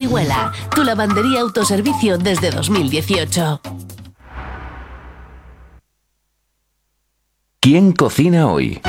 Orihuela, tu lavandería autoservicio desde 2018. ¿Quién cocina hoy?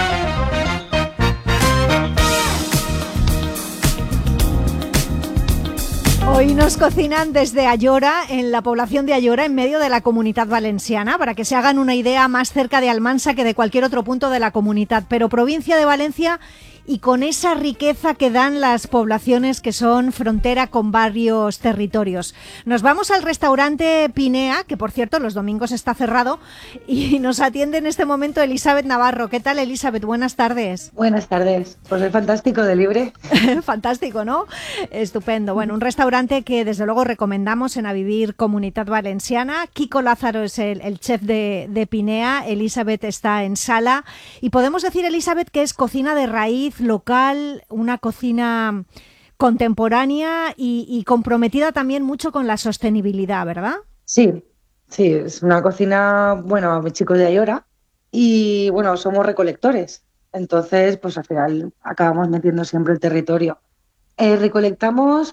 Hoy nos cocinan desde Ayora, en la población de Ayora, en medio de la Comunitat Valenciana, para que se hagan una idea, más cerca de Almansa que de cualquier otro punto de la comunidad, pero provincia de Valencia, y con esa riqueza que dan las poblaciones que son frontera con varios territorios. Nos vamos al restaurante Pinea, que por cierto los domingos está cerrado, y nos atiende en este momento Elizabeth Navarro. ¿Qué tal, Elizabeth? Buenas tardes. Buenas tardes. Pues es fantástico de libre. Fantástico, ¿no? Estupendo. Bueno, un restaurante que desde luego recomendamos en A Vivir Comunitat Valenciana. Kiko Lázaro es el chef de Pinea, Elizabeth está en sala, y podemos decir, Elizabeth, que es cocina de raíz, local, una cocina contemporánea y comprometida también mucho con la sostenibilidad, ¿verdad? Sí, es una cocina, bueno, mis chicos de Ayora, y bueno, somos recolectores, entonces pues al final acabamos metiendo siempre el territorio. Recolectamos,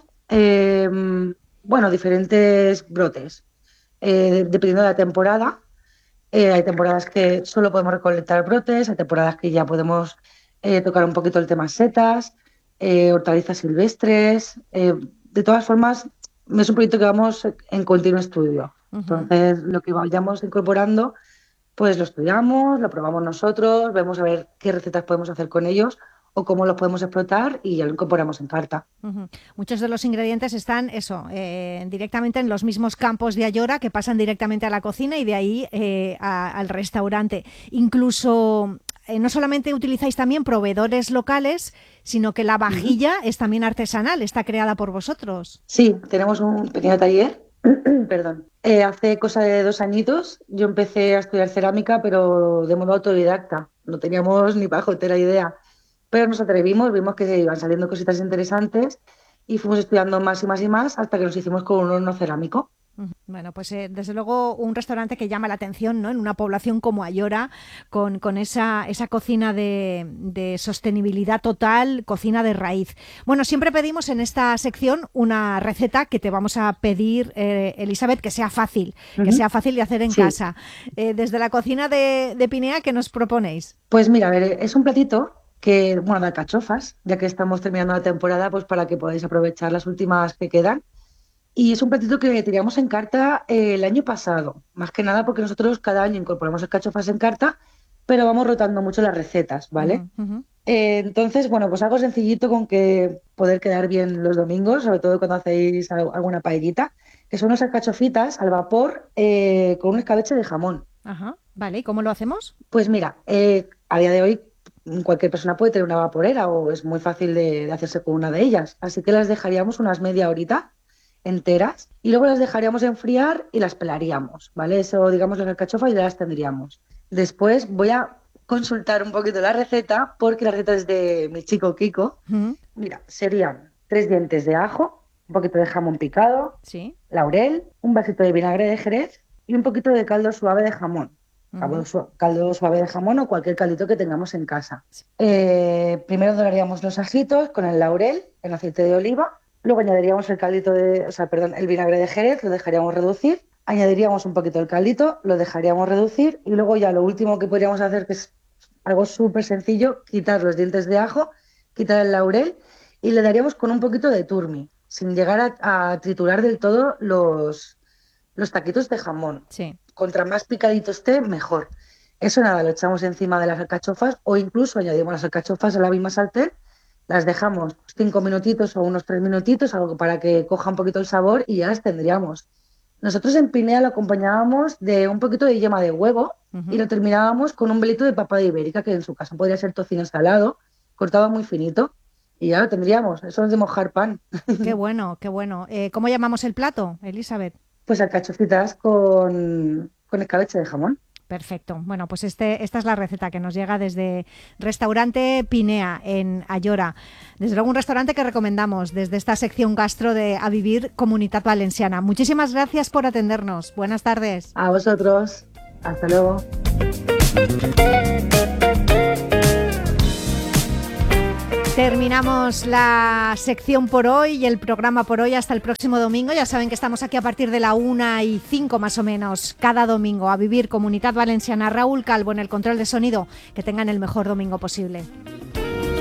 bueno, diferentes brotes, dependiendo de la temporada. Hay temporadas que solo podemos recolectar brotes, hay temporadas que ya podemos tocar un poquito el tema setas, hortalizas silvestres. De todas formas, es un proyecto que vamos en continuo estudio. Uh-huh. Entonces, lo que vayamos incorporando, pues lo estudiamos, lo probamos nosotros, vemos a ver qué recetas podemos hacer con ellos o cómo los podemos explotar y ya lo incorporamos en carta. Uh-huh. Muchos de los ingredientes están directamente en los mismos campos de Ayora, que pasan directamente a la cocina y de ahí al restaurante. Incluso no solamente utilizáis también proveedores locales, sino que la vajilla es también artesanal, está creada por vosotros. Sí, tenemos un pequeño taller. Perdón. Hace cosa de 2 añitos yo empecé a estudiar cerámica, pero de modo autodidacta. No teníamos ni pajotera idea. Pero nos atrevimos, vimos que iban saliendo cositas interesantes y fuimos estudiando más y más y más hasta que nos hicimos con un horno cerámico. Bueno, pues desde luego un restaurante que llama la atención, ¿no? En una población como Ayora, con esa cocina de sostenibilidad total, cocina de raíz. Bueno, siempre pedimos en esta sección una receta que te vamos a pedir, Elizabeth, que sea fácil, que sea fácil de hacer en casa. Desde la cocina de Pinea, ¿qué nos proponéis? Pues mira, a ver, es un platito que, bueno, de alcachofas, ya que estamos terminando la temporada, pues para que podáis aprovechar las últimas que quedan. Y es un platito que teníamos en carta el año pasado, más que nada porque nosotros cada año incorporamos alcachofas en carta, pero vamos rotando mucho las recetas, ¿vale? Uh-huh. Entonces, bueno, pues algo sencillito con que poder quedar bien los domingos, sobre todo cuando hacéis alguna paellita, que son unas alcachofitas al vapor con un escabeche de jamón. Ajá, vale, ¿y cómo lo hacemos? Pues mira, a día de hoy cualquier persona puede tener una vaporera o es muy fácil de hacerse con una de ellas, así que las dejaríamos unas media horita enteras y luego las dejaríamos enfriar y las pelaríamos, ¿vale? Eso, digamos, las alcachofas ya las tendríamos. Después voy a consultar un poquito la receta porque la receta es de mi chico Kiko. Uh-huh. Mira, serían 3 dientes de ajo, un poquito de jamón picado, ¿sí?, laurel, un vasito de vinagre de Jerez y un poquito de caldo suave de jamón. Uh-huh. Caldo suave de jamón o cualquier caldito que tengamos en casa. Primero doraríamos los ajitos con el laurel en aceite de oliva. Luego añadiríamos el vinagre de Jerez, lo dejaríamos reducir, añadiríamos un poquito del caldito, lo dejaríamos reducir y luego ya lo último que podríamos hacer, que es algo súper sencillo, quitar los dientes de ajo, quitar el laurel y le daríamos con un poquito de turmi, sin llegar a triturar del todo los taquitos de jamón. Sí. Contra más picadito esté, mejor. Eso nada, lo echamos encima de las alcachofas o incluso añadimos las alcachofas a la misma sartén. Las dejamos 5 minutitos o unos 3 minutitos, algo para que coja un poquito el sabor y ya las tendríamos. Nosotros en Pinea lo acompañábamos de un poquito de yema de huevo y lo terminábamos con un velito de papa de ibérica, que en su caso podría ser tocino salado, cortado muy finito, y ya lo tendríamos. Eso es de mojar pan. Qué bueno, qué bueno. ¿Cómo llamamos el plato, Elizabeth? Pues alcachofitas con escabeche de jamón. Perfecto. Bueno, pues esta es la receta que nos llega desde Restaurante Pinea, en Ayora. Desde luego un restaurante que recomendamos desde esta sección gastro de A Vivir Comunitat Valenciana. Muchísimas gracias por atendernos. Buenas tardes. A vosotros. Hasta luego. Terminamos la sección por hoy y el programa por hoy hasta el próximo domingo. Ya saben que estamos aquí a partir de la 1:05 más o menos cada domingo a vivir Comunitat Valenciana. Raúl Calvo en el control de sonido. Que tengan el mejor domingo posible.